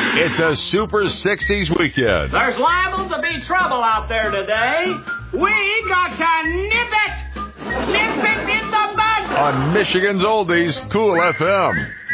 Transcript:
It's a Super 60s weekend. There's liable to be trouble out there today. We got to nip it! Nip it in the bud! On Michigan's Oldies, Cool FM.